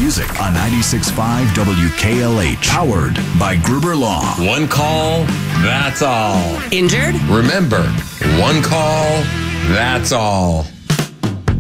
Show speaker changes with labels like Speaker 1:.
Speaker 1: music on 96.5 WKLH. Powered by Gruber Law.
Speaker 2: One call, that's all.
Speaker 3: Injured?
Speaker 2: Remember, one call, that's all.